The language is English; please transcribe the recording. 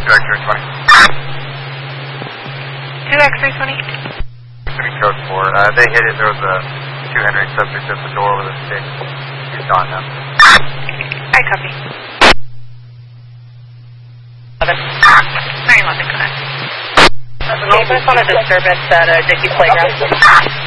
X-ray 20. 2 X-ray 20. Code 4. They hit it. There was a 2 Henry subject at the door with a stick. He's gone now. I copy. 911, go ahead. Okay, I just want a disturbance at Dickey Playground.